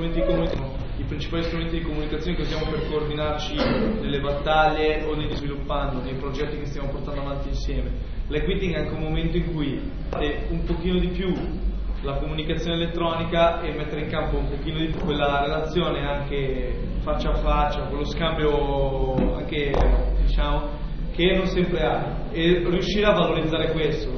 i principali strumenti di comunicazione che usiamo per coordinarci nelle battaglie o sviluppando, nei progetti che stiamo portando avanti insieme. L'equiting è anche un momento in cui un pochino di più la comunicazione elettronica e mettere in campo un pochino di più quella relazione anche faccia a faccia, quello scambio anche diciamo che non sempre hai, e riuscire a valorizzare questo,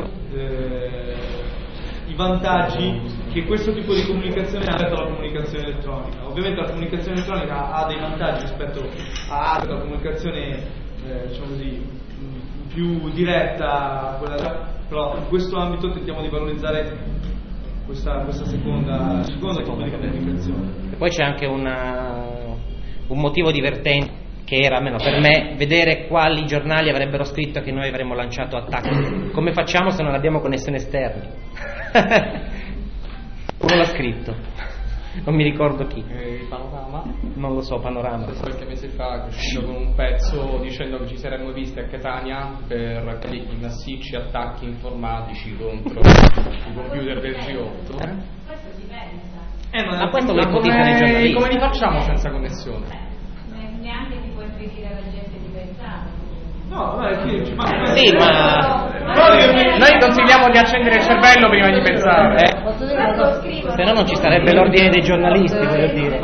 i vantaggi che questo tipo di comunicazione ha rispetto alla comunicazione elettronica. Ovviamente la comunicazione elettronica ha dei vantaggi rispetto alla comunicazione diciamo così più diretta, però in questo ambito tentiamo di valorizzare questa seconda tipo di comunicazione. E poi c'è anche un motivo divertente che era, almeno per me, vedere quali giornali avrebbero scritto che noi avremmo lanciato attacchi. Come facciamo se non abbiamo connessioni esterne? Uno l'ha scritto, non mi ricordo chi. Panorama? Non lo so, Panorama. Qualche mese fa è uscito con un pezzo dicendo che ci saremmo visti a Catania per i massicci attacchi informatici contro i computer del G8. Questo si pensa. Ma questo lo ipotizzano i giornalisti. Come li facciamo senza connessione? Neanche ti puoi impedire alla gente di pensare. No, sì, ma noi consigliamo di accendere il cervello prima di pensare. Se no non ci sarebbe l'ordine dei giornalisti, voglio dire.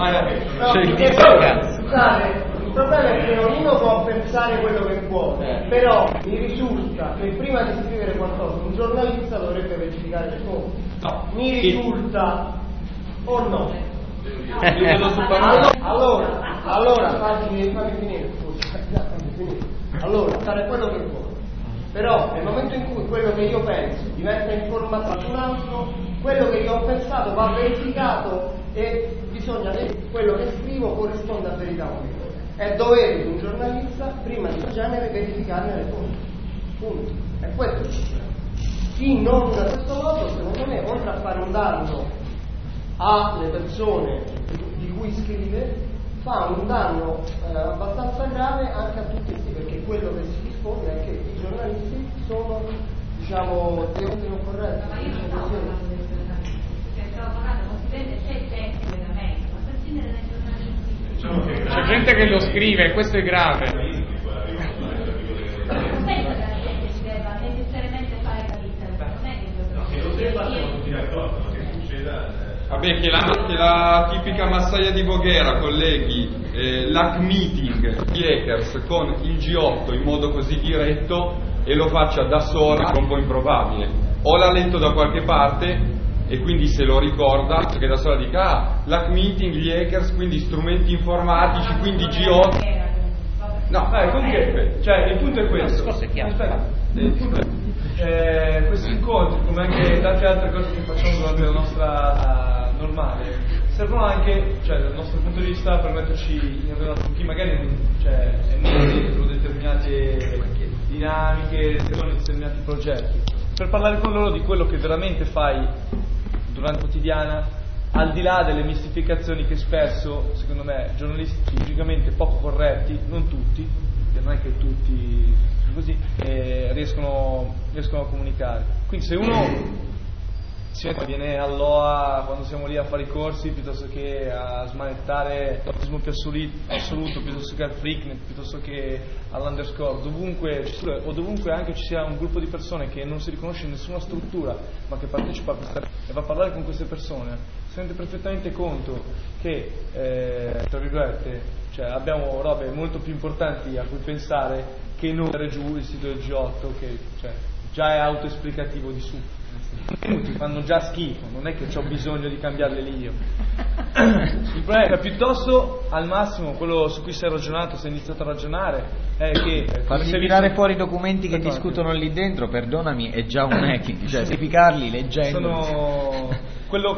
Scusate, il problema è che ognuno può pensare quello che può, però mi risulta che prima di scrivere qualcosa un giornalista dovrebbe verificare le fonti. No. Mi risulta o no? Allora fammi finire, scusa. Allora, fare quello che vuoi. Però nel momento in cui quello che io penso diventa informato su un altro, quello che io ho pensato va verificato e bisogna che quello che scrivo corrisponda a verità o meno. È dovere di un giornalista, prima di questo genere, verificarne le fonti. Punto. È questo il problema. Chi non da questo modo, secondo me, oltre a fare un danno alle persone di cui scrive, fa un danno abbastanza grave anche a tutti, perché quello che si risponde è che i giornalisti sono, diciamo, devono corretti. Ma io non stavo parlando del giornalismo, perché stavo parlando, non si vede c'è il tecnico veramente, ma persino nei giornalisti. C'è gente che lo scrive e questo è grave. Non penso che la gente si debba necessariamente fare capita, non è che il giornalista. Vabbè, che la tipica massaia di Voghera, colleghi, l'hack meeting di hackers con il G8 in modo così diretto e lo faccia da sola è un po' improbabile. O l'ha letto da qualche parte e quindi se lo ricorda, che da sola dica l'hack meeting, gli hackers, quindi strumenti informatici, quindi G8. No, comunque, cioè il punto è questo. Forse è chiaro. Aspetta, il punto è questi incontri, come anche tante altre cose che facciamo durante la nostra normale, servono anche, cioè dal nostro punto di vista, per metterci in relazione con chi magari è dentro determinate dinamiche, determinati progetti, per parlare con loro di quello che veramente fai durante la quotidiana, al di là delle mistificazioni che spesso, secondo me, giornalisti logicamente poco corretti, non tutti, perché non è che tutti sono così, riescono a comunicare. Quindi se uno viene all'OA quando siamo lì a fare i corsi, piuttosto che a smanettare l'autismo più assoluto, piuttosto che al freaknet, piuttosto che all'underscore, dovunque anche ci sia un gruppo di persone che non si riconosce in nessuna struttura ma che partecipa a questa e va a parlare con queste persone, si rende perfettamente conto che tra virgolette, cioè, abbiamo robe molto più importanti a cui pensare che non mettere giù il sito del G8, che cioè, già è autoesplicativo di su. Ti fanno già schifo, non è che ho bisogno di cambiarle lì io. Il problema è che piuttosto al massimo quello su cui sei iniziato a ragionare è che farli tirare fuori i documenti che discutono lì dentro, perdonami, è già un hacking, cioè semplificarli leggendo. Sono quello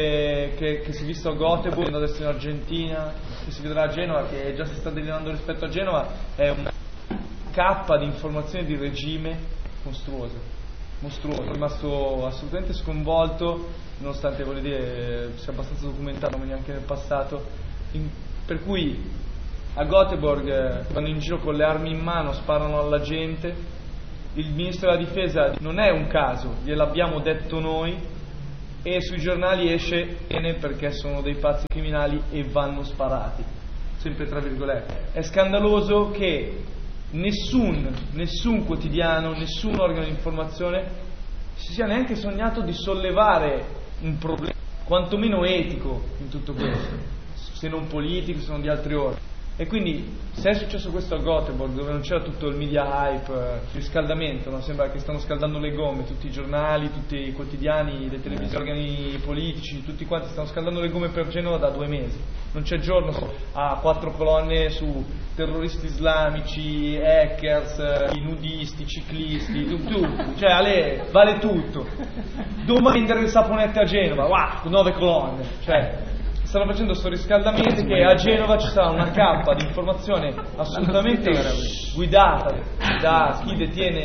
che si è visto a Göteborg, adesso in Argentina, che si vedrà a Genova, che già si sta delineando rispetto a Genova, è una cappa di informazioni di regime mostruoso. Sono rimasto assolutamente sconvolto, nonostante voglio dire sia abbastanza documentato come neanche nel passato, per cui a Göteborg vanno in giro con le armi in mano, sparano alla gente, il ministro della difesa non è un caso, gliel'abbiamo detto noi, e sui giornali esce bene perché sono dei pazzi criminali e vanno sparati, sempre tra virgolette. È scandaloso che nessun quotidiano, nessun organo di informazione si sia neanche sognato di sollevare un problema quantomeno etico in tutto questo, se non politico, se non di altri ordini. E quindi se è successo questo a Göteborg, dove non c'era tutto il media hype, il riscaldamento, no? Sembra che stanno scaldando le gomme, tutti i giornali, tutti i quotidiani, le televisioni, organi politici, tutti quanti stanno scaldando le gomme per Genova da 2 mesi. Non c'è giorno a 4 colonne su terroristi islamici, hackers, nudisti, ciclisti, tutto. Cioè vale tutto. Domani vendere le saponette a Genova, wow, 9 colonne. Cioè, stanno facendo questo riscaldamento che a Genova ci sarà una cappa di informazione assolutamente guidata da chi detiene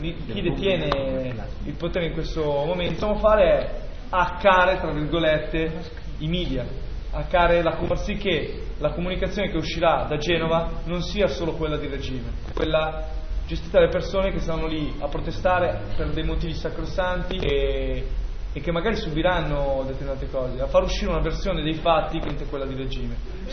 il potere in questo momento. Possiamo fare è hackare, tra virgolette, i media, far sì che la comunicazione che uscirà da Genova non sia solo quella di regime, quella gestita dalle persone che stanno lì a protestare per dei motivi sacrosanti e che magari subiranno determinate cose, a far uscire una versione dei fatti che è quella di regime.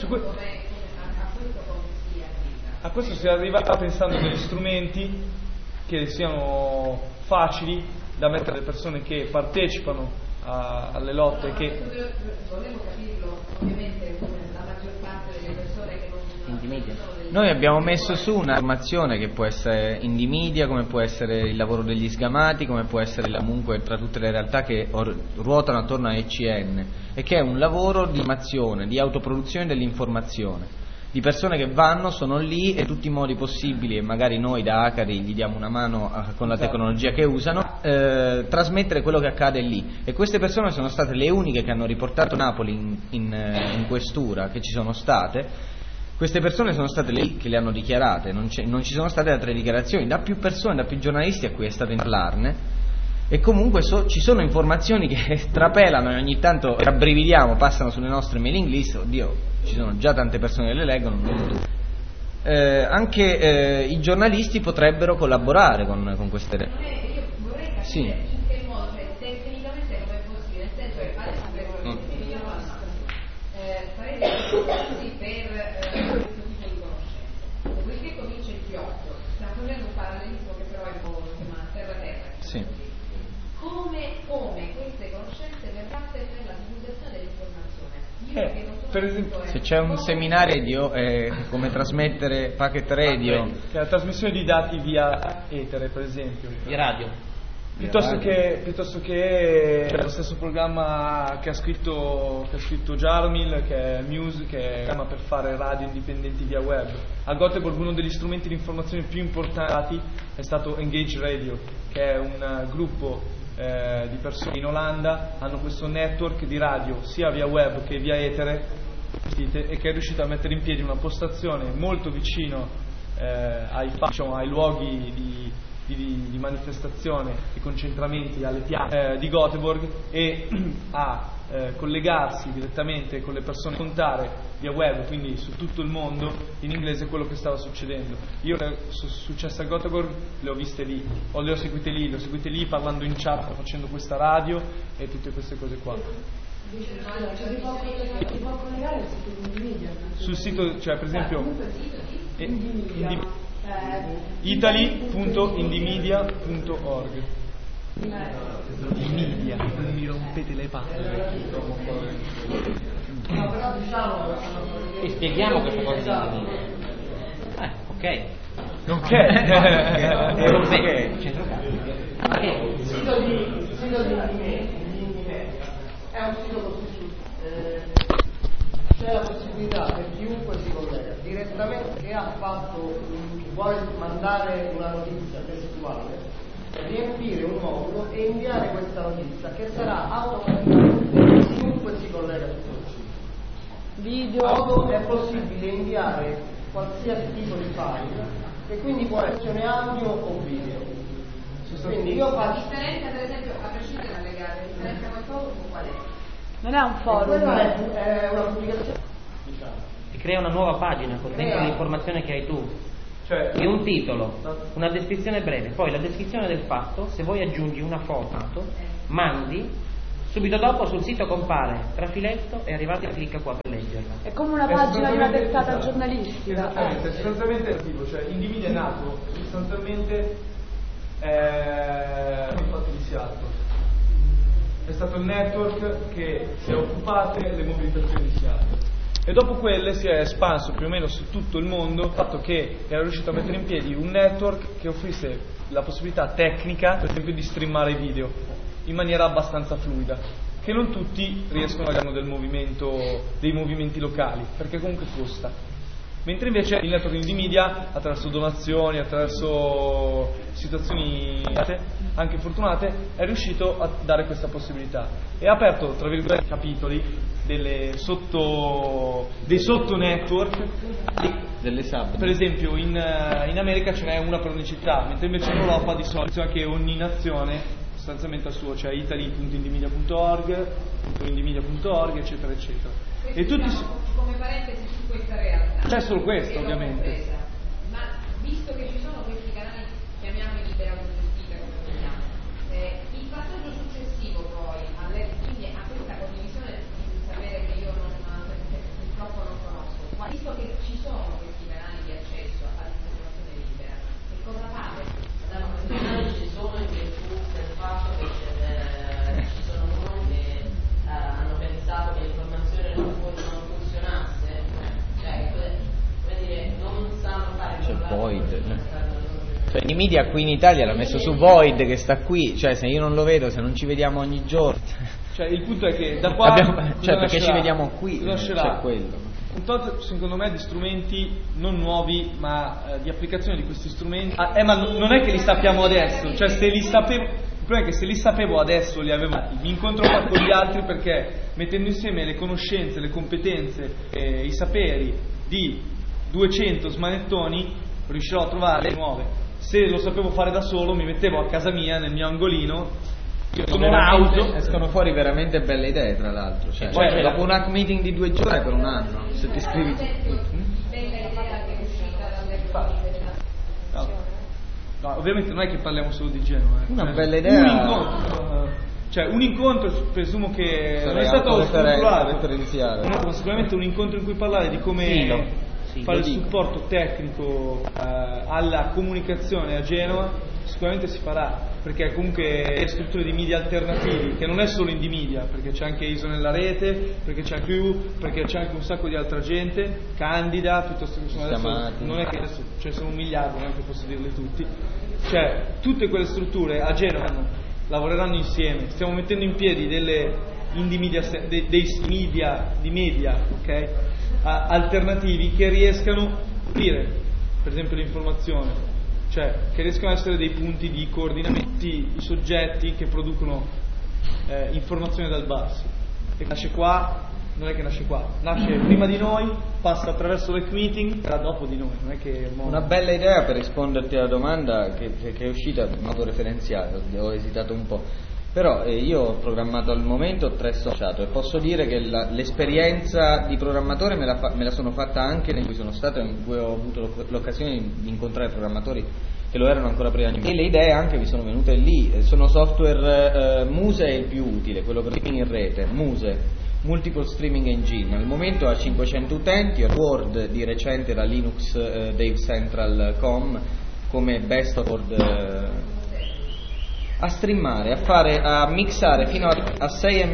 A questo si arriva pensando degli strumenti che siano facili da mettere alle persone che partecipano alle lotte. Volevo capirlo, ovviamente la maggior parte delle persone che non Noi abbiamo messo su un'armazione che può essere Indymedia, come può essere il lavoro degli sgamati, come può essere comunque tra tutte le realtà che ruotano attorno a ECN, e che è un lavoro di formazione, di autoproduzione dell'informazione, di persone che sono lì e in tutti i modi possibili, e magari noi da Acari gli diamo una mano con la tecnologia che usano, trasmettere quello che accade lì. E queste persone sono state le uniche che hanno riportato Napoli in questura, che ci sono state. Queste persone sono state lì che le hanno dichiarate, non ci sono state altre dichiarazioni da più persone, da più giornalisti a cui è stato in parlarne, e comunque ci sono informazioni che trapelano e ogni tanto rabbrividiamo, passano sulle nostre mailing list. Oddio, ci sono già tante persone che le leggono, non tutte. Anche i giornalisti potrebbero collaborare con queste Io vorrei capire sì. in che modo, tecnicamente come è possibile, nel senso che adesso così per questo tipo di conoscenze. Poiché comincia il G8, stiamo facendo un parallelismo che però è un po' terra-terra. Sì. Come queste conoscenze verranno per la divulgazione dell'informazione? Io che non sono per esempio, se c'è un seminario come trasmettere packet radio, che è la trasmissione di dati via etere, per esempio, di radio. Piuttosto che lo stesso programma che ha scritto Jarmil, che è Muse, che è un programma per fare radio indipendenti via web. A Göteborg uno degli strumenti di informazione più importanti è stato Engage Radio, che è un gruppo di persone in Olanda, hanno questo network di radio sia via web che via etere, e che è riuscito a mettere in piedi una postazione molto vicino ai luoghi di manifestazione e concentramenti alle piazze di Göteborg, e a collegarsi direttamente con le persone, contare via web, quindi su tutto il mondo, in inglese quello che stava succedendo. Io successo a Göteborg le ho viste lì, o le ho seguite lì parlando in chat, facendo questa radio e tutte queste cose qua. Si può collegare al sito di Indymedia? Sul sito, cioè per esempio italy.indymedia.org. Indymedia, non mi rompete le palle. E spieghiamo questa cosa di Indymedia. Ok. Ok. Il sito di Indymedia è un sito così, c'è la possibilità per chiunque si collega direttamente, che vuole mandare una notizia testuale, riempire un modulo e inviare questa notizia, che sarà automaticamente chiunque si collega su quel sito. Video è possibile inviare qualsiasi tipo di file, e quindi può essere audio o video. Quindi io La faccio. differenza, per esempio, a prescindere dalle gare, la differenza con il forum qual è? Non è un forum. Quella è una pubblicazione. Ti crea una nuova pagina con dentro l'informazione che hai tu, Cioè, e un titolo, una descrizione breve, poi la descrizione del fatto, se vuoi aggiungi una foto, mandi Subito dopo sul sito compare trafiletto e arrivate, clicca qua per leggerla. È come una pagina di una testata giornalistica. Esattamente, sostanzialmente è attivo, cioè Indymedia è nato sostanzialmente infatti di Seattle. È stato il network che si è occupato delle mobilitazioni di Seattle. E dopo quelle si è espanso più o meno su tutto il mondo il fatto che era riuscito a mettere in piedi un network che offrisse la possibilità tecnica, per esempio, di streamare i video in maniera abbastanza fluida, che non tutti riescono a del movimento, dei movimenti locali, perché comunque costa. Mentre invece il network Indymedia, attraverso donazioni, attraverso situazioni anche fortunate, è riuscito a dare questa possibilità e ha aperto, tra virgolette, capitoli dei sotto network, delle sub. Per esempio in America ce n'è una per ogni città, mentre invece in Europa di solito anche ogni nazione sostanzialmente al suo, cioè italy.indymedia.org, indymedia.org, eccetera eccetera. E tutti come parentesi su questa realtà. C'è solo questo, ovviamente. Ma visto che ci sono questi canali, chiamiamoli libera contestica come vogliamo, il passaggio successivo poi a questa condivisione di sapere che io purtroppo non conosco, ma visto che ci sono questi canali di accesso all'informazione libera, che cosa fate? I canali ci sono in virtù del fatto che ci sono uomini che hanno pensato che l'informazione non funzionasse, cioè come dire, non sanno fare c'è Void, cioè Indymedia qui in Italia l'ha messo su Void che sta qui, cioè se io non lo vedo, se non ci vediamo ogni giorno, cioè il punto è che da qua cioè perché ci vediamo qui, c'è quello. Un tot, secondo me, di strumenti non nuovi, ma di applicazione di questi strumenti. Ma non è che li sappiamo adesso, cioè se li sapevo. Il problema è che se li sapevo adesso li avevo. Mi incontro qua con gli altri perché mettendo insieme le conoscenze, le competenze, i saperi di 200 smanettoni riuscirò a trovare le nuove. Se lo sapevo fare da solo mi mettevo a casa mia nel mio angolino. Con un'auto escono fuori veramente belle idee, tra l'altro, cioè dopo un hack meeting di 2 giorni per un anno, se ti iscrivi no, ovviamente non è che parliamo solo di Genova, una bella idea, un incontro presumo che non è stato strutturato, ma sicuramente un incontro in cui parlare di come fare il supporto tecnico alla comunicazione a Genova sicuramente si farà, perché comunque le strutture di media alternativi, che non è solo Indymedia, perché c'è anche ISO nella rete, perché c'è anche perché c'è anche un sacco di altra gente, Candida, piuttosto che sono adesso, non è che adesso ce ne sono 1 miliardo, non è che posso dirle tutti, cioè tutte quelle strutture a Genova lavoreranno insieme, stiamo mettendo in piedi dei media, ok? Alternativi che riescano a dire, per esempio, l'informazione, cioè che riescano ad essere dei punti di coordinamento, i soggetti che producono informazione dal basso. E nasce qua, non è che nasce qua, nasce prima di noi, passa attraverso l'hack meeting, sarà dopo di noi, non è che una bella idea per risponderti alla domanda che è uscita in modo referenziale, ho esitato un po'. Però io ho programmato al momento 3 associato e posso dire che l'esperienza di programmatore me la sono fatta anche in cui sono stato, in cui ho avuto l'occasione di incontrare programmatori che lo erano ancora prima di me, e le idee anche mi sono venute lì. Sono software, Muse è il più utile, quello per streaming in rete, Muse, Multiple Streaming Engine, al momento ha 500 utenti, Word di recente da Linux Dave Central.com come best of Word, a streamare, a mixare fino a 6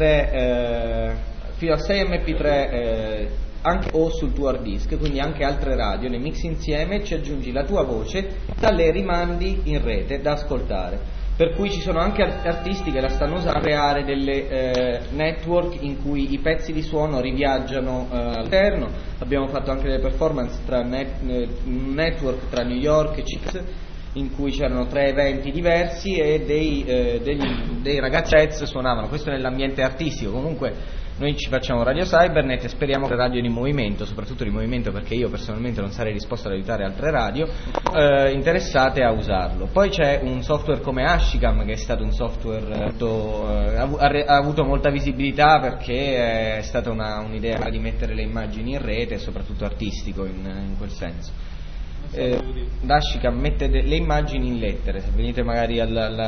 mp3 anche o sul tuo hard disk, quindi anche altre radio, le mixi insieme, ci aggiungi la tua voce, le rimandi in rete da ascoltare. Per cui ci sono anche artisti che la stanno usando a creare delle network in cui i pezzi di suono riviaggiano all'interno. Abbiamo fatto anche delle performance tra network tra New York e Chicago, in cui c'erano 3 eventi diversi e dei ragazzi suonavano. Questo nell'ambiente artistico. Comunque noi ci facciamo Radio Cybernet e speriamo che radio di movimento, soprattutto di movimento, perché io personalmente non sarei disposto ad aiutare altre radio interessate a usarlo. Poi c'è un software come Ashicam, che è stato un software ha avuto molta visibilità perché è stata un'idea di mettere le immagini in rete e soprattutto artistico in quel senso. Dashica mette le immagini in lettere, se venite magari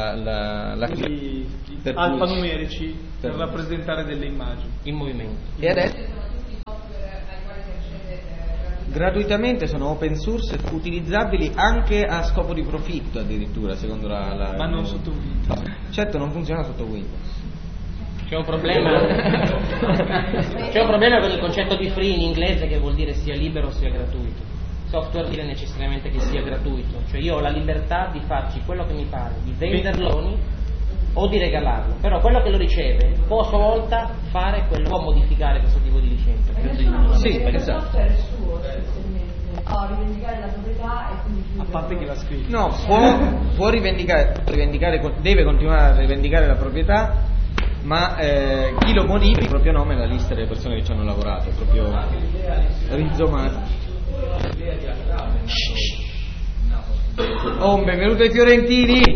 alfanumerici per rappresentare delle immagini in movimento. E adesso gratuitamente sono open source, utilizzabili anche a scopo di profitto addirittura, secondo ma non sotto Windows. Certo, non funziona sotto Windows. C'è un problema con il concetto di free in inglese, che vuol dire sia libero sia gratuito. Software dire necessariamente che sia gratuito, cioè io ho la libertà di farci quello che mi pare, di venderlo o di regalarlo, però quello che lo riceve può a sua volta fare quello, può modificare questo tipo di licenza. Sì, perché esatto. il software è suo essenzialmente, rivendicare la proprietà e quindi A parte che l'ha scritto. No, può rivendicare, deve continuare a rivendicare la proprietà, ma chi lo modifica il proprio nome è la lista delle persone che ci hanno lavorato, proprio rizomato. Oh, benvenuto ai Fiorentini!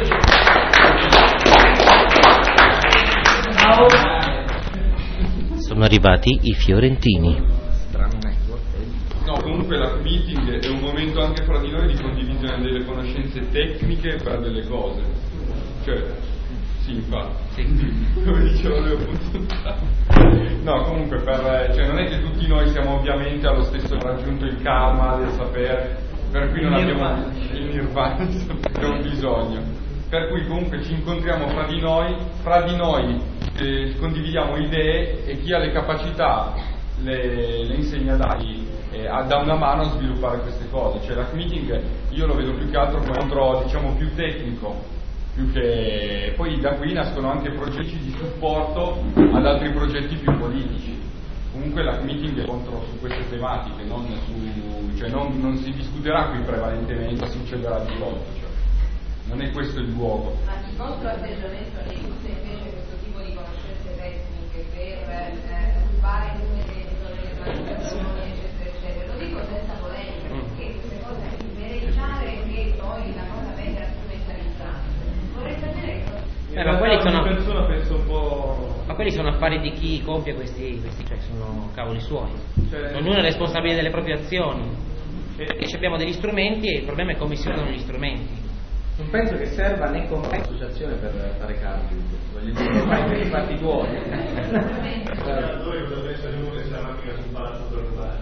Sono arrivati i Fiorentini. No, comunque la meeting è un momento anche fra di noi di condivisione delle conoscenze tecniche per delle cose. Cioè, sì, infatti. Come dicevo lui appunto. No, comunque non è che tutti noi siamo ovviamente allo stesso raggiunto il karma del sapere, per cui non abbiamo il nirvana, abbiamo bisogno. Per cui comunque ci incontriamo fra di noi condividiamo idee e chi ha le capacità le insegna dà una mano a sviluppare queste cose. Cioè la meeting io lo vedo più che altro come un incontro, diciamo, più tecnico, più che poi da qui nascono anche progetti di supporto ad altri progetti più politici. Comunque la meeting è contro su queste tematiche, non si discuterà qui prevalentemente, succederà di volta, cioè non è questo il luogo. Ma il vostro atteggiamento ne usa invece questo tipo di conoscenze tecniche per rubare tutte le manifestazioni, eccetera, eccetera. Lo dico senza polemica, perché queste cose per evitare che poi la cosa venga strumentalizzata. Vorrei sapere Ma quelli sono persona penso un po'. Ma quelli sono affari di chi compie questi cioè sono cavoli suoi. Cioè, ognuno è responsabile delle proprie azioni. E abbiamo degli strumenti e il problema è come si usano gli strumenti. Non penso che serva né come associazione per fare cambio, voglio dire, fai per i fatti tuoi. Dove potrebbe essere uno che sta macchina sul palazzo per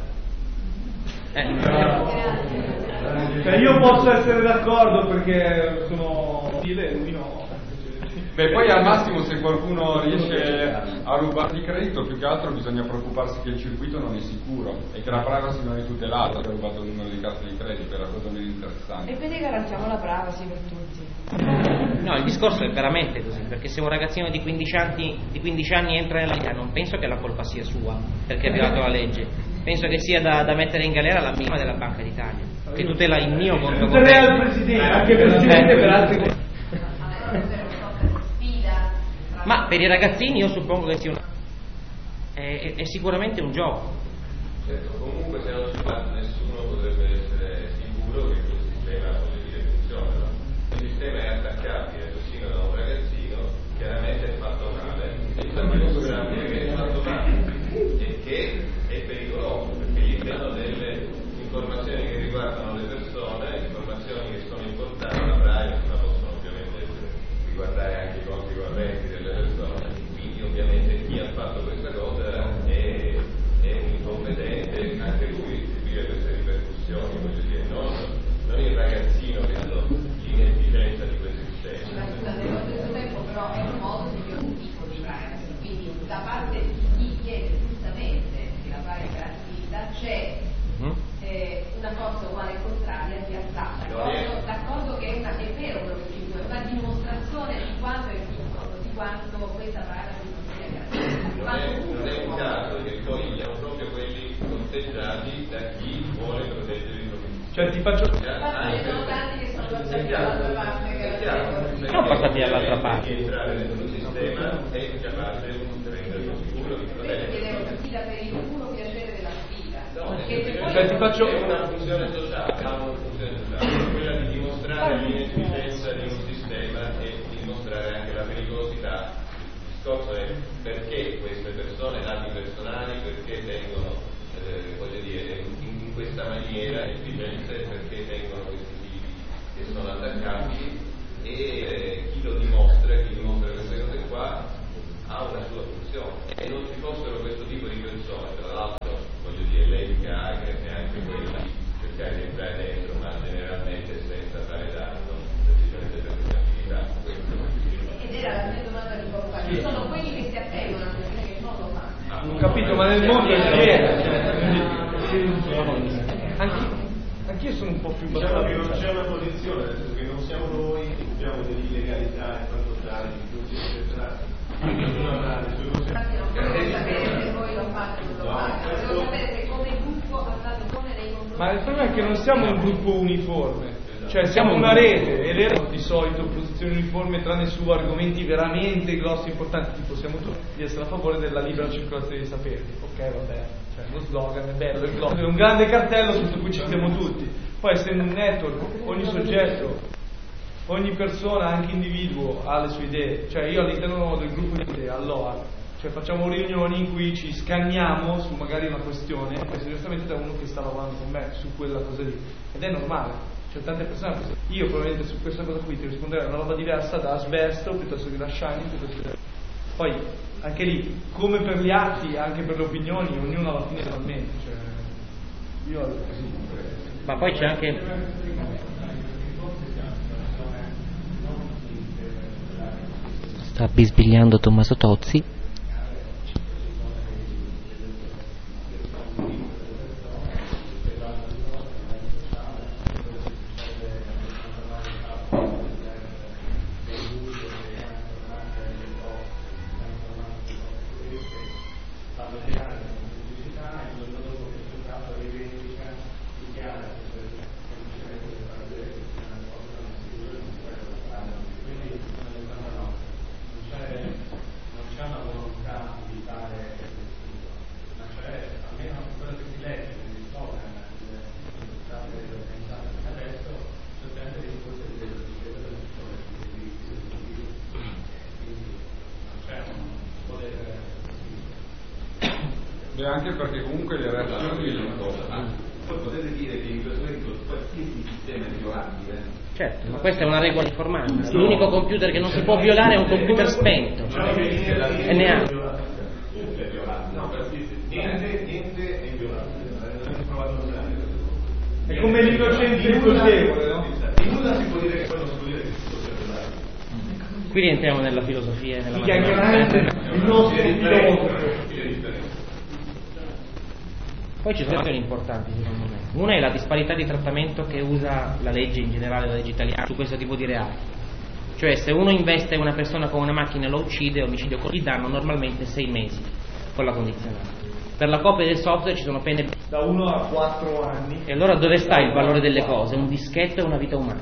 rubare? Io posso essere d'accordo perché sono stile e lui no. Beh, poi al massimo se qualcuno riesce a rubare di credito, più che altro bisogna preoccuparsi che il circuito non è sicuro e che la privacy non è tutelata. Ha rubato il numero di carta di credito, è la cosa meno interessante. E quindi garantiamo la privacy per tutti. No, il discorso è veramente così, perché se un ragazzino di 15 anni entra nella vita, non penso che la colpa sia sua perché ha violato la legge, penso che sia da mettere in galera la minima della Banca d'Italia, che tutela il mio conto corrente. Tutela il Presidente, anche il Presidente per altri. Ma per i ragazzini io suppongo che sia è sicuramente un gioco. Certo, comunque se non si fa nessuno potrebbe essere sicuro che quel sistema funziona. Il sistema è attaccabile sino da un ragazzino, chiaramente è fatto male, e sta dimostrando che è fatto male e che è pericoloso perché gli danno delle informazioni che riguardano le persone, informazioni che sono importanti, la privacy, ma possono ovviamente riguardare anche i conti correnti delle persone, quindi ovviamente chi ha fatto questa cosa è un incompetente, anche lui subire queste ripercussioni, voglio dire, non il ragazzino che ha l'inefficienza di quel sistema. Allo stesso tempo però è un modo di un tipo di privacy, quindi da parte di chi chiede giustamente che la privacy attività c'è una cosa uguale e contraria di attacco. D'accordo che è vero quello che dico, è una dimostrazione di quanto è piccolo, di quanto questa privacy non sia grande. Non è un caso che poi siano proprio quelli conteggiati da chi vuole proteggere i propri. Cioè ti faccio. Sono tanti che sono passati dall'altra parte. Sono passati dall'altra parte. Entrare dentro il sistema è capace di renderlo sicuro, di proteggere. Chiedevo sfida per il puro piacere della sfida. Cioè ti faccio. È una funzione sociale, quella di dimostrare l'inefficienza di un sistema e di dimostrare anche la pericolosità. Il discorso è perché queste persone, dati personali, perché tengono, voglio dire, in questa maniera efficienze, perché sono attaccabili e chi dimostra queste cose qua ha una sua funzione, e non ci fossero questo tipo di persone, tra l'altro voglio dire l'etica che è anche quella di cercare di entrare dentro, ma generalmente senza fare danno, semplicemente per disabilità. Ed era la mia domanda di poco fa, ci sono quelli che si attengono a persone che non lo fanno. Ho capito, ma nel mondo è pieno. Anch'io sono un po' più diciamo che non c'è una posizione, nel senso che non siamo noi che abbiamo dell'illegalità e quanto tale, di tutti, eccetera. Infatti non volevo sapere se voi lo fate o non lo fate, volevo sapere se come gruppo andate come nei confronti. Ma il problema è che non siamo un gruppo uniforme, cioè siamo una rete, e le reti di solito posizioni uniformi tranne su argomenti veramente grossi e importanti, tipo siamo tutti di essere a favore della libera circolazione dei saperi. Ok, vabbè, cioè lo slogan è bello, è un grande cartello sotto cui ci stiamo tutti. Poi essendo un network, ogni soggetto, ogni persona, anche individuo ha le sue idee, cioè io all'interno del gruppo di idee, allora, cioè facciamo riunioni in cui ci scanniamo su magari una questione, e giustamente da uno che sta lavorando con me su quella cosa lì, ed è normale, cioè tante persone, io probabilmente su questa cosa qui ti risponderei una roba diversa da Asbesto piuttosto che da Shining, piuttosto che poi anche lì, come per gli atti, anche per le opinioni, ognuno alla fine realmente, cioè io così. Ma poi c'è anche sta bisbigliando Tommaso Tozzi. Beh, anche perché comunque le reazioni poi potete dire che in questo momento qualsiasi sistema è violabile. Certo, ma questa è una regola informatica. L'unico computer che non si può violare è un computer spento. E ne ha. Niente è inviolabile. È come l'innocente inconsapevole, no? In nulla si può dire che poi non si può dire che si può violare. Qui rientriamo nella filosofia e nella matematica. Il nostro filosofo. Poi ci sono questioni importanti secondo me. Una è la disparità di trattamento che usa la legge in generale, la legge italiana, su questo tipo di reati. Cioè se uno investe una persona con una macchina e lo uccide, omicidio gli danno normalmente 6 mesi con la condizionale. Per la copia del software ci sono pene da 1 a 4 anni. E allora dove sta il valore delle cose? Un dischetto e una vita umana?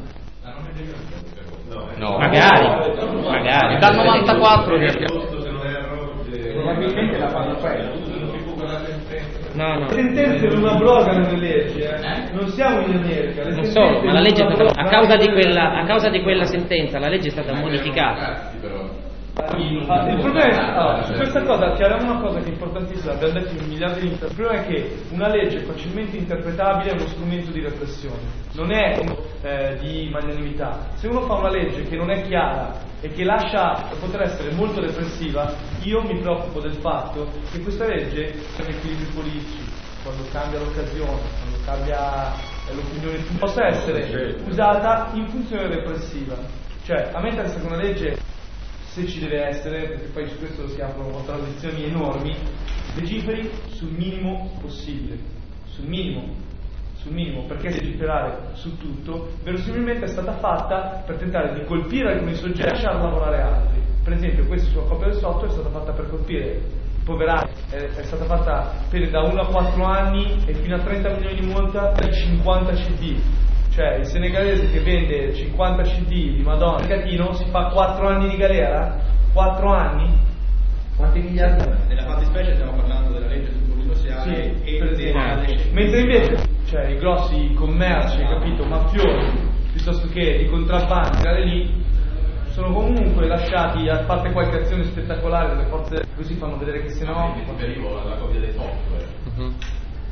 No. Magari. Dal 94 probabilmente la fanno quella. No. Le sentenze non abrogano le leggi, non siamo in America. Non solo, ma la legge è stata, a causa di quella sentenza la legge è stata modificata. Il problema è, su questa cosa chiariamo una cosa che è importantissima, abbiamo detto in miliardi di interventi. Il problema è che una legge facilmente interpretabile è uno strumento di repressione, non è di magnanimità. Se uno fa una legge che non è chiara e che lascia poter essere molto repressiva, io mi preoccupo del fatto che questa legge ha equilibri politici, quando cambia l'occasione, quando cambia l'opinione, possa essere usata in funzione repressiva. Cioè, a me interessa che una legge, se ci deve essere, perché poi su questo si aprono contraddizioni enormi, legiferi sul minimo possibile, sul minimo, perché legiferare su tutto verosimilmente è stata fatta per tentare di colpire alcuni soggetti e lasciar lavorare altri. Per esempio questa sulla copia del software è stata fatta per colpire i poverati, è stata fatta per da 1 a 4 anni e fino a 30 milioni di multa per 50 CD. Cioè il senegalese che vende 50 CD di Madonna al mercatino si fa 4 anni di galera? 4 anni? Quanti miliardi? Nella fattispecie stiamo parlando della legge sul pubblico sociale mentre invece cioè i grossi commerci, capito, mafiosi piuttosto che di contrabbando lì sono comunque lasciati, a parte qualche azione spettacolare delle forze così fanno vedere che se no mi riferivo alla copia dei software. È la stessa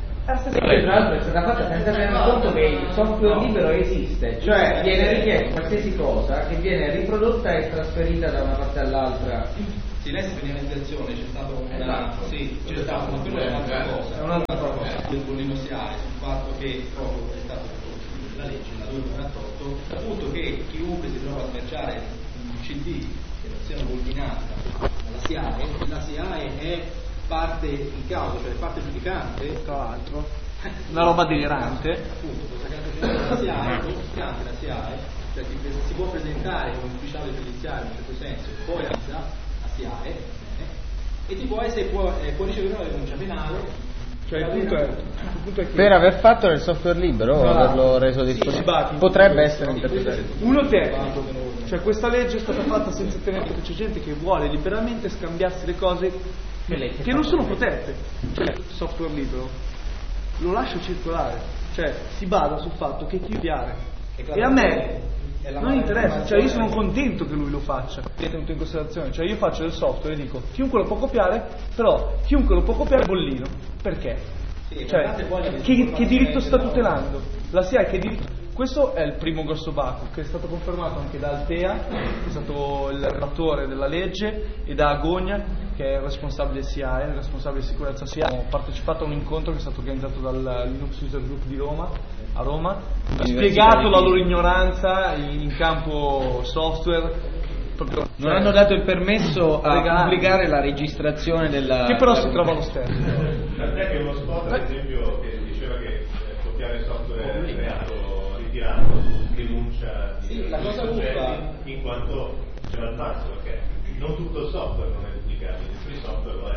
Tra l'altro è stata fatta senza tenere conto che il software libero esiste, cioè viene richiesto qualsiasi cosa che viene riprodotta e trasferita da una parte all'altra. Sì, lei si penalizzazione, c'è stato c'è stato, ma quello è un'altra cosa. È un'altra cosa del bollino SIAE, sul fatto che proprio è stato la legge, la 248, appunto che chiunque si trova a smerciare un CD che non siano bollinati dalla SIAE, la SIAE è parte in causa, cioè parte giudicante, tra l'altro una roba delirante, appunto la SIAE, cioè si può presentare come ufficiale giudiziario in un certo senso, poi la SIAE e può ricevere una denuncia penale. Cioè il punto è che per aver fatto del software libero o averlo reso disponibile potrebbe essere interpretato. Uno tecnico, cioè questa legge è stata fatta senza tenere conto che c'è gente che vuole liberamente scambiarsi le cose che non sono protette. Cioè il software libero lo lascio circolare, cioè si basa sul fatto che chi chiare e a me non interessa, cioè io sono contento che lui lo faccia, tenuto in considerazione, cioè io faccio del software e dico chiunque lo può copiare, però chiunque lo può copiare è bollino, perché? Cioè, che diritto sta tutelando? La SIAE che diritto? Questo è il primo grosso baco che è stato confermato anche da Altea, che è stato il relatore della legge, e da Agogna, che è il responsabile SIAE, il responsabile di sicurezza SIAE. Ho partecipato a un incontro che è stato organizzato dal Linux User Group di Roma, a Roma, ha spiegato la loro ignoranza in campo software. Non hanno dato il permesso a pubblicare la registrazione della... Che però si trova lo stesso. Tant'è che uno spot, ad esempio, che diceva che copiare software è reato ritirato su denuncia di soggetti, in quanto c'era il mazzo, perché non tutto il software non è pubblicabile, il software lo è.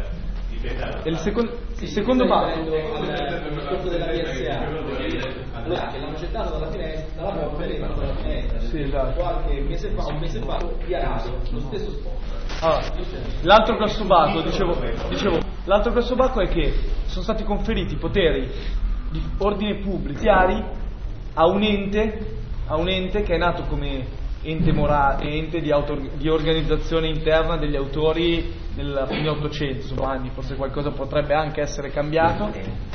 Il secondo baco della PSA allora che l'hanno gettato dalla finestra, dalla porta e l'hanno dalla finestra. Sì, esatto. Qualche mese fa, un mese fa, piarato lo stesso spot. Allora, l'altro grosso baco, dicevo, l'altro grosso baco è che sono stati conferiti poteri di ordine pubblico chiari a un ente che è nato come ente morale, ente di organizzazione interna degli autori nel fine 800, sono anni, forse qualcosa potrebbe anche essere cambiato,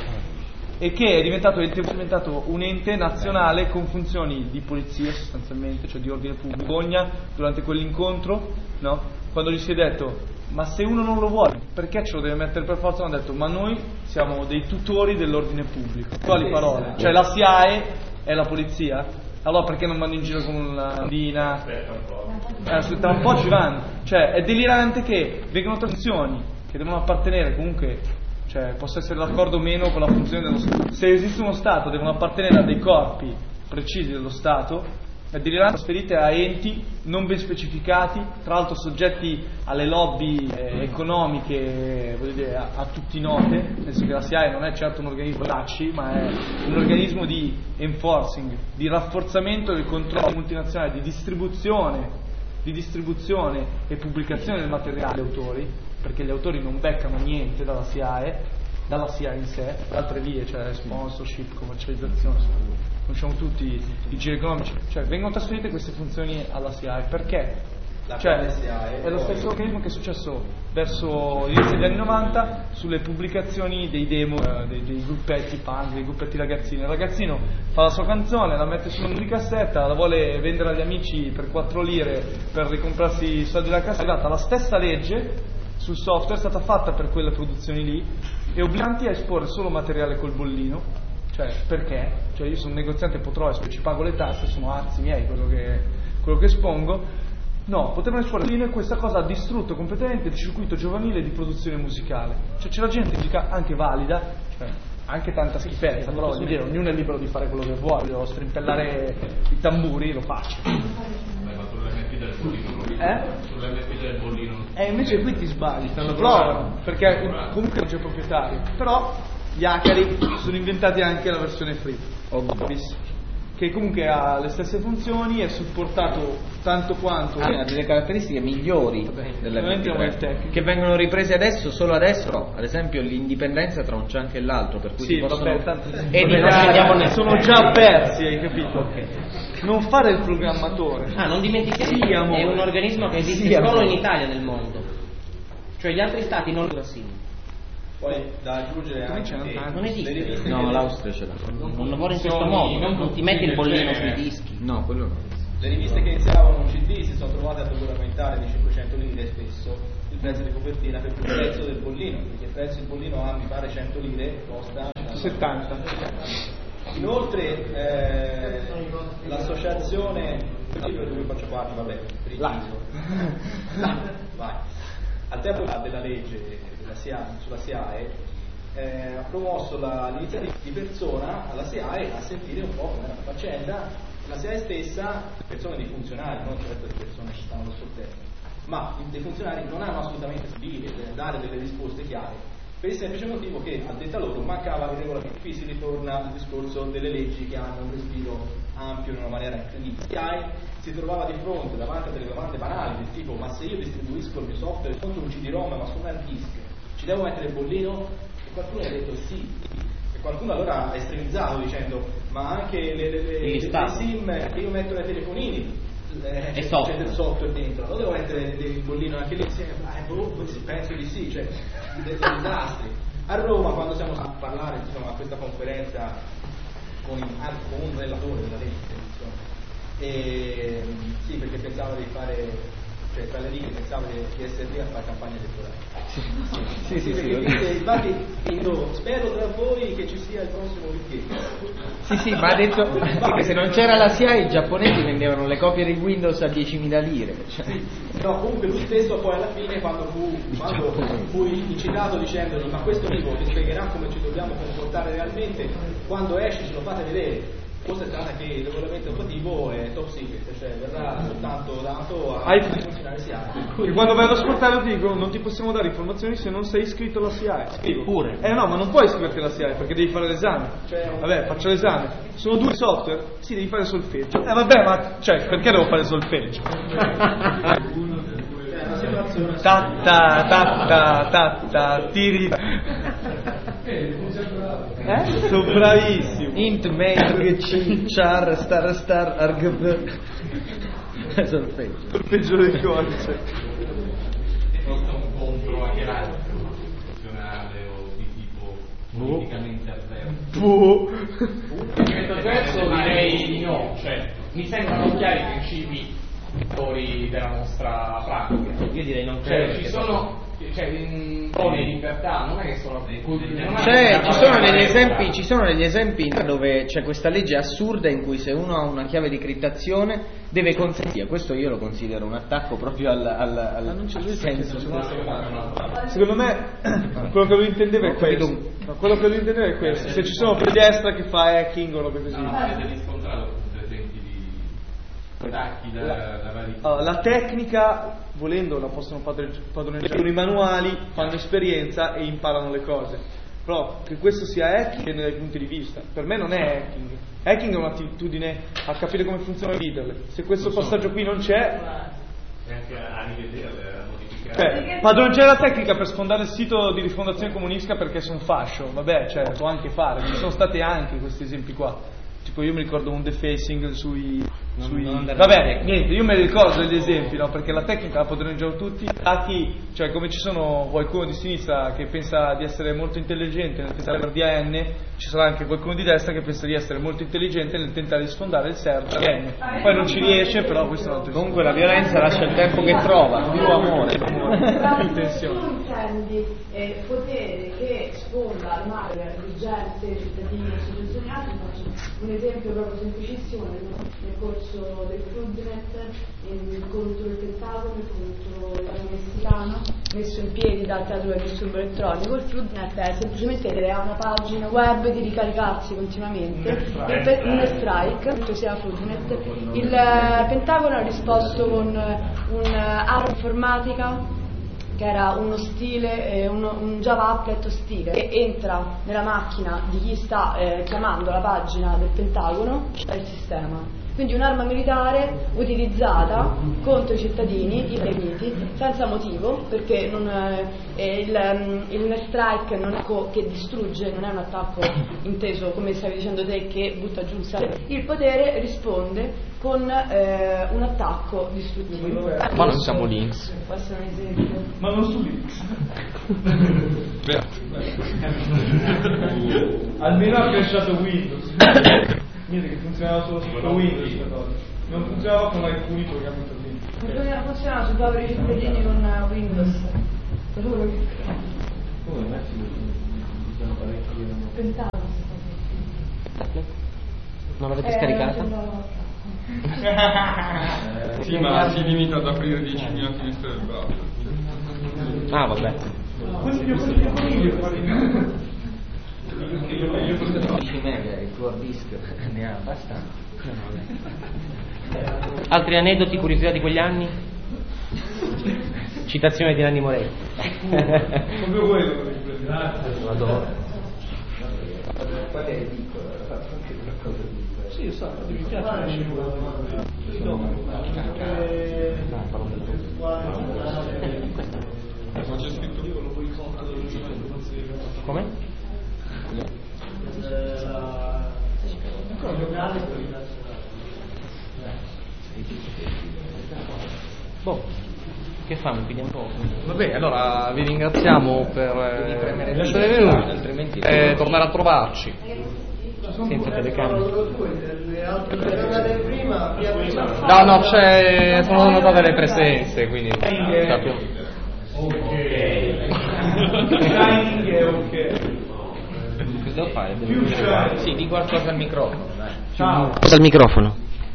e che è diventato un ente nazionale con funzioni di polizia sostanzialmente, cioè di ordine pubblico. Bologna, durante quell'incontro, no? Quando gli si è detto ma se uno non lo vuole perché ce lo deve mettere per forza, hanno detto ma noi siamo dei tutori dell'ordine pubblico. Quali parole? Cioè la SIAE è la polizia? Allora perché non vanno in giro con una bandina? Tra un po' ci vanno. Cioè è delirante che vengano funzioni che devono appartenere comunque, cioè possa essere d'accordo o meno con la funzione dello Stato. Se esiste uno Stato devono appartenere a dei corpi precisi dello Stato, è delirante trasferite a enti non ben specificati, tra l'altro soggetti alle lobby economiche, voglio dire, a tutti note, nel senso che la SIAE non è certo un organismo LACI, ma è un organismo di enforcing, di rafforzamento del controllo multinazionale, di distribuzione e pubblicazione del materiale degli autori, perché gli autori non beccano niente dalla SIAE in sé, altre vie, cioè sponsorship, commercializzazione, conosciamo tutti i giri economici, cioè vengono trasferite queste funzioni alla SIAE, perché? Cioè, è lo stesso organismo che è successo verso l'inizio degli anni 90 sulle pubblicazioni dei demo dei gruppetti punk, dei gruppetti ragazzini. Il ragazzino fa la sua canzone, la mette su una cassetta, la vuole vendere agli amici per 4 lire per ricomprarsi i soldi della cassetta. È arrivata la stessa legge sul software, è stata fatta per quelle produzioni lì, e obbliganti a esporre solo materiale col bollino. Cioè, perché? Cioè io sono un negoziante, potrò ci pago le tasse, sono arzi miei quello che espongo. No, potevano esporre il bollino, e questa cosa ha distrutto completamente il circuito giovanile di produzione musicale. Cioè c'è la gente musica anche valida, cioè anche tanta schifezza, però voglio dire, ognuno è libero di fare quello che vuole. Devo strimpellare i tamburi, lo faccio. Sull'MP del bollino. Invece qui ti sbagli, stanno provando, perché comunque non c'è proprietario. Però gli hackeri sono inventati anche la versione free, che comunque ha le stesse funzioni, è supportato tanto quanto ha delle caratteristiche migliori dell'MP3 che vengono riprese solo adesso, no. Ad esempio l'indipendenza tra un chunk e l'altro, per cui si possono editare, sono già persi, hai capito? Okay. Non fare il programmatore. Non dimentichiamo, è un organismo che esiste solo in Italia nel mondo, cioè gli altri stati non lo simili. Poi da aggiungere anche che non esiste. le riviste No, che- l'Austria ce l'ha. Non lavora in questo modo, non ti metti il bollino sui dischi. No, quello no. Le riviste che iniziavano un CD si sono trovate a dover aumentare di 500 lire spesso il prezzo di copertina per il prezzo del bollino, perché il prezzo del bollino a mi pare 100 lire costa 70. Inoltre l'associazione di cui faccio parte, vabbè, preciso. Vai. Al tempo della legge della sulla SIAE ha promosso l'iniziativa di persona alla SIAE a sentire un po' com'è la faccenda. La SIAE stessa, persone di funzionari, non certo di persone che stanno sul terreno, ma dei funzionari non hanno assolutamente dare delle risposte chiare, per il semplice motivo che a detta loro mancava il regolamento. Qui si ritorna al discorso delle leggi che hanno un respiro ampio in una maniera incredibile. La SIAE si trovava di fronte davanti a delle domande banali del tipo: ma se io distribuisco il mio software contro un CD-ROM ma su un hard disk, ci devo mettere il bollino? E qualcuno ha detto sì. E qualcuno allora ha estremizzato dicendo: ma anche le SIM che io metto nei telefonini c'è del software dentro, non devo mettere il bollino anche lì? Penso di sì, cioè dei disastri. A Roma, quando siamo a parlare a questa conferenza con un relatore della legge, sì, perché pensavo di fare, cioè tra le righe pensavo di essere lì a fare campagna elettorale. Sì. Infatti spero tra voi che ci sia il prossimo weekend. Sì, ma ha detto che se non c'era la SIAE i giapponesi vendevano le copie di Windows a 10.000 lire. Cioè. No, comunque lui stesso poi alla fine quando fu incitato dicendogli: ma questo libro ti spiegherà come ci dobbiamo comportare realmente, quando esce ce lo fate vedere. Cosa è stata che il regolamento attuativo è top secret, cioè verrà soltanto dato a funzionare SIAE. E quando vai ad ascoltare ti dico: non ti possiamo dare informazioni se non sei iscritto alla SIAE. Scrivo. Pure. No, ma non puoi iscriverti alla SIAE perché devi fare l'esame. Vabbè, faccio l'esame. Sono 2 software? Sì, devi fare solfeggio. Vabbè, ma cioè, perché devo fare solfeggio? Tatta, tiri. Sono bravissimo. Int, main, c, char, star, argb. Solfeggio del codice. Un contro anche funzionale o di tipo politicamente avverso. In questo senso direi di no, cioè mi sembrano chiari i principi della nostra pratica. Io direi non Cioè credo. ci sono le libertà, non è che sono Ci sono degli esempi dove c'è questa legge assurda in cui se uno ha una chiave di criptazione deve consentire. Questo io lo considero un attacco proprio al senso. Secondo me quello che lui intendeva è questo. Quello che lui intendeva è questo. Se ci sono per destra che fa hacking o robe così. Avete riscontrato esempi di attacchi da vari. La tecnica, volendo, la possono padroneggiare con i manuali, fanno esperienza e imparano le cose. Però che questo sia hacking dipende dai punti di vista. Per me non è hacking. Hacking è un'attitudine a capire come funzionano le leader. Se questo passaggio qui non c'è, E anche a rivedere, a modificare. padroneggiare la tecnica per sfondare il sito di Rifondazione Comunista perché sono fascio. Vabbè, cioè, può anche fare. Ci sono stati anche questi esempi qua. Tipo io mi ricordo un defacing sui vabbè, niente, io me ne ricordo degli esempi, no? Perché la tecnica la padroneggiano tutti. Cioè, come ci sono qualcuno di sinistra che pensa di essere molto intelligente nel tentare per DAN, ci sarà anche qualcuno di destra che pensa di essere molto intelligente nel tentare di sfondare il server DAN. Poi non ci riesce, però questo è un altro. Comunque la violenza lascia il tempo che trova, più amore. Più tensione. Tu intendi potere che sfonda le maglie di gente, cittadini, associazioni altri. Faccio un esempio proprio semplicissimo nel corso del Floodnet contro il Pentagono e contro il messicano messo in piedi dal teatro del disturbo elettronico. Il Floodnet è semplicemente crea una pagina web di ricaricarsi continuamente, un strike, tutto sia Floodnet. Il Pentagono ha risposto con un'arma informatica che era uno stile, un Java applet ostile che entra nella macchina di chi sta chiamando la pagina del Pentagono dal sistema. Quindi un'arma militare utilizzata contro i cittadini, i nemici, senza motivo, perché il strike non è che distrugge, non è un attacco inteso come stavi dicendo te che butta giù il server. Il potere risponde con un attacco distruttivo. Ma non siamo Linux. Può essere un esempio. Ma non su Linux. Almeno ha crashato Windows. Niente, che funzionava solo su Windows, non funzionava con alcuni programmi per Linux. Non funzionava su poveri cittadini con Windows. Pensavo. Non l'avete scaricata? Sì, ma si limita ad aprire 10.000 finestre del browser. Ah, vabbè. 10 mega il tuo disk ne ha abbastanza. Altri aneddoti, curiosità di quegli anni? Citazione di Nanni Moretti. Proprio quello. Adoro. Qua è piccolo, Sì, io so, mi piace. Ma c'è scritto Come? Boh, che fanno? Pigliamo un po'? Vabbè, allora vi ringraziamo per essere venuti, altrimenti tornare a trovarci. Senza telecamera. No, sono notate le presenze, quindi sappiamo. Cosa devo fare? Sì, di qualcosa al microfono. Ciao. Cosa al microfono?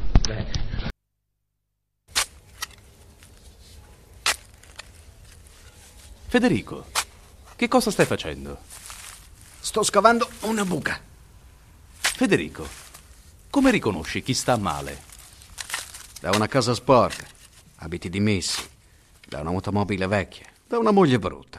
Federico, che cosa stai facendo? Sto scavando una buca. Federico, come riconosci chi sta male? Da una casa sporca, abiti dimessi, da un'automobile vecchia, da una moglie brutta.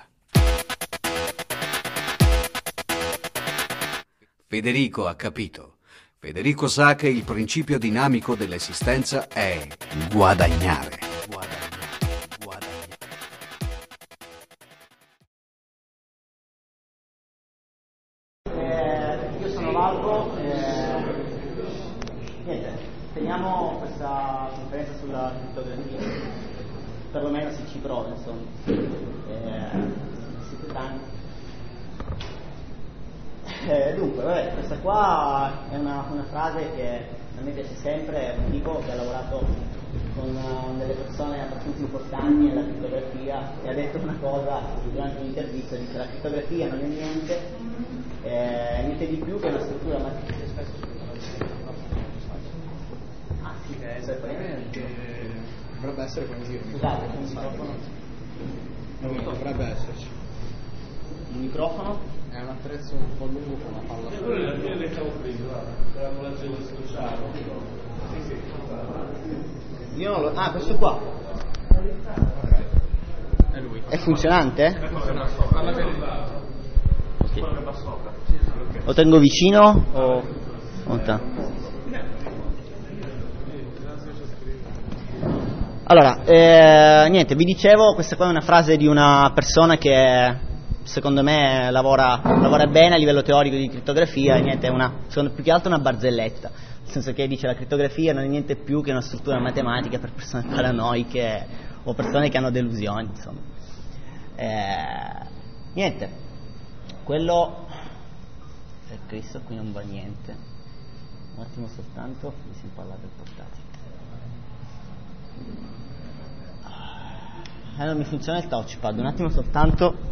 Federico ha capito. Federico sa che il principio dinamico dell'esistenza è guadagnare. Io sono Valvo, niente, teniamo questa conferenza sulla crittografia, perlomeno se ci prova, insomma. Siete tanti. Dunque, vabbè, questa qua è una frase che a me piace sempre, è un tipo che ha lavorato con delle persone abbastanza importanti nella crittografia e ha detto una cosa durante un'intervista, dice: la crittografia non è niente di più che una struttura matematica. Ah sì, dovrebbe essere qua in giro. Scusate, un microfono? Dovrebbe esserci. Un microfono? È un attrezzo un po' lungo con una palla. Io non lo... Ah, questo qua. È lui. È funzionante? Lo tengo vicino o lontano? Allora, niente, vi dicevo, questa qua è una frase di una persona che secondo me lavora bene a livello teorico di crittografia, e niente, è più che altro una barzelletta, nel senso che dice: la crittografia non è niente più che una struttura matematica per persone paranoiche o persone che hanno delusioni, insomma. Niente, quello per Cristo qui non va niente. Un attimo soltanto, mi si parla del portatile. Non mi funziona il touchpad, un attimo soltanto.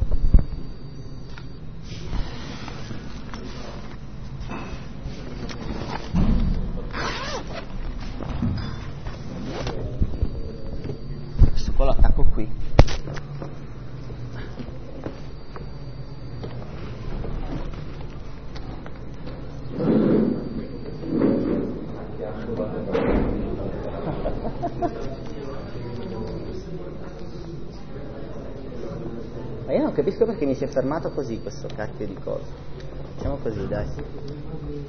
Questo qua lo attacco qui. Ma io non capisco perché mi si è fermato così questo cacchio di cosa. Facciamo così, dai.